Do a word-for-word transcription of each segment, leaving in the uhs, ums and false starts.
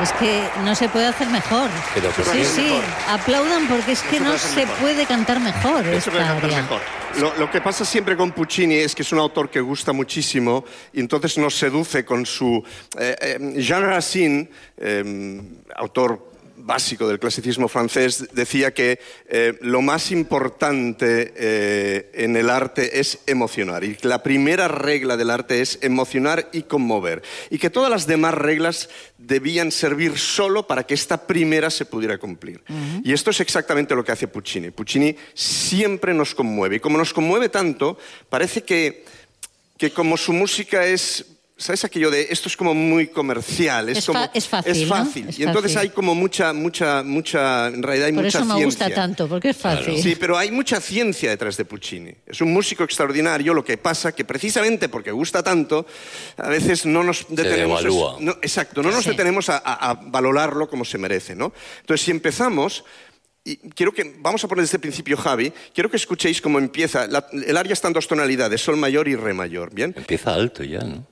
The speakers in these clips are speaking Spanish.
Es que no se puede hacer mejor. Pero, pero sí, sí, mejor. aplaudan porque es que se no puede hacer se mejor. puede cantar mejor No se esta puede cantar aria. mejor. Lo, lo que pasa siempre con Puccini es que es un autor que gusta muchísimo y entonces nos seduce con su... Eh, eh, Jean Racine, eh, autor básico del clasicismo francés, decía que eh, lo más importante eh, en el arte es emocionar, y que la primera regla del arte es emocionar y conmover, y que todas las demás reglas debían servir solo para que esta primera se pudiera cumplir. Uh-huh. Y esto es exactamente lo que hace Puccini. Puccini siempre nos conmueve, y como nos conmueve tanto, parece que, que como su música es... ¿Sabes aquello de esto es como muy comercial? Es, es, como, fa es fácil, es fácil. ¿no? Es y entonces fácil. hay como mucha, mucha, mucha, en realidad hay Por mucha eso me ciencia. gusta tanto, porque es fácil. Claro. Sí, pero hay mucha ciencia detrás de Puccini. Es un músico extraordinario, lo que pasa que precisamente porque gusta tanto, a veces no nos detenemos... Se devalúa. No, exacto, no nos sí. detenemos a, a, a valorarlo como se merece, ¿no? Entonces, si empezamos... Y quiero que, vamos a poner desde el principio, Javi, quiero que escuchéis cómo empieza. La, el aria está en dos tonalidades, sol mayor y re mayor, ¿bien? Empieza alto ya, ¿no?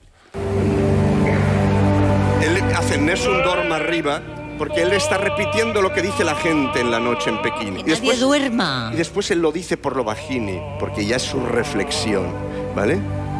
Él hace Nessun dorma arriba porque él está repitiendo lo que dice la gente en la noche en Pekín. Que Y después, nadie duerma. y después él lo dice por lo bajini, porque ya es su reflexión, ¿vale?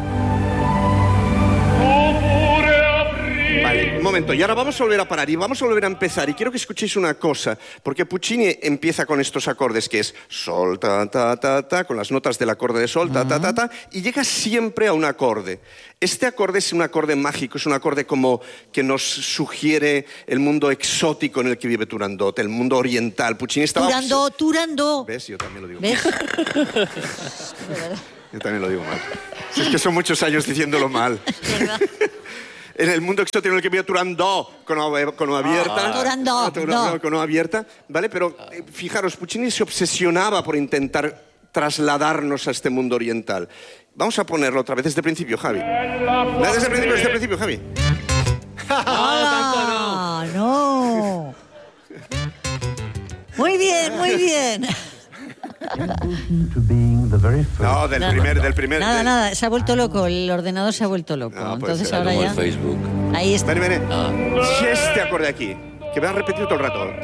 Vale, un momento, y ahora vamos a volver a parar y vamos a volver a empezar, y quiero que escuchéis una cosa, porque Puccini empieza con estos acordes que es sol, ta, ta, ta, ta, con las notas del acorde de sol, ta, ta, ta, ta, y llega siempre a un acorde. Este acorde es un acorde mágico, es un acorde como que nos sugiere el mundo exótico en el que vive Turandot, el mundo oriental. Puccini estaba... Turandot, Turandot. ¿Ves? Yo también lo digo. ¿Ves? Yo también lo digo mal. Si es que son muchos años diciéndolo mal. En el mundo exótico en el que vive Turandot, con O, con o abierta. Ah, Turandot, no. no. Con O abierta, ¿vale? Pero eh, fijaros, Puccini se obsesionaba por intentar trasladarnos a este mundo oriental. Vamos a ponerlo otra vez desde el principio, Javi. Desde el principio, desde el principio, Javi. ¡Ah, no! Muy bien, muy bien. No, del primer, del primer. Nada, del... nada, se ha vuelto loco, el ordenador se ha vuelto loco. No, puede Entonces ser, ahora Como ya... el Facebook. Ahí está. Ven, ven, Ah. Si este acorde aquí, que me has repetido todo el rato.